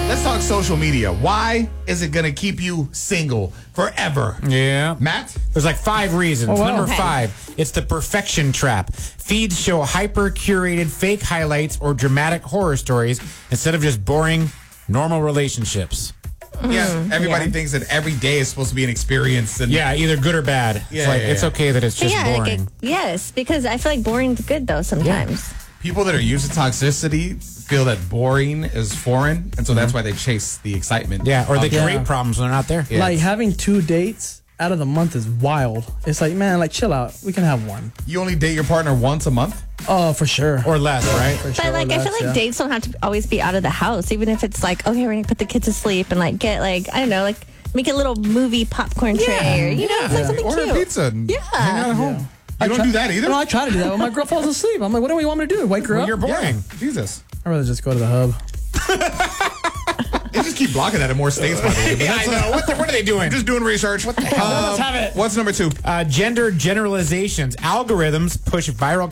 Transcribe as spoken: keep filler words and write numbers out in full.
Let's talk social media. Why is it going to keep you single forever? Yeah. Matt? There's like five reasons. Oh, wow. Number Okay. five, it's the perfection trap. Feeds show hyper-curated fake highlights or dramatic horror stories instead of just boring, normal relationships. Yeah, everybody yeah. thinks that every day is supposed to be an experience. And Yeah, either good or bad. Yeah, it's like, yeah, it's yeah. okay that it's just yeah, like boring. it, yes, because I feel like boring's good though sometimes. people that are used to toxicity feel that boring is foreign, and so that's why they chase the excitement. yeah, or they of- Yeah. create problems when they're not there. Yeah. Like having two dates out of the month is wild. It's like, man, like chill out. We can have one. You only date your partner once a month? Oh, for sure. Or less, right? For But sure, like, I feel that's- like yeah. dates don't have to always be out of the house. Even if it's like, okay, we're gonna put the kids to sleep and like get like I don't know, like make a little movie popcorn tray or you know, it's like something Order cute. pizza and Yeah. hang out at home. You I don't try- do that either? No, I try to do that when my girl falls asleep. I'm like, what do you want me to do? Wake her Well, up? you're boring. Yeah, Jesus. I'd rather just go to the hub. They just keep blocking that in more states, by the way. But Yeah, I that's know. What, the, what are they doing? I'm just doing research. What the hell? Let's have it. What's number two? Uh, gender generalizations. Algorithms push viral